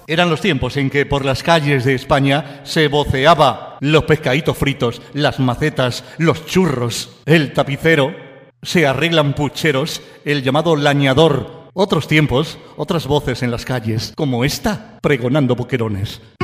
Eran los tiempos en que por las calles de España se voceaba los pescaditos fritos, las macetas, los churros, el tapicero, se arreglan pucheros, el llamado lañador. Otros tiempos, otras voces en las calles, como esta, pregonando boquerones.